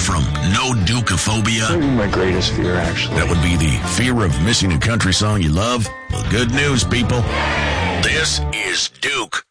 from no Dukeophobia? Maybe my greatest fear, actually. That would be the fear of missing a country song you love? Well, good news, people. This is Duke.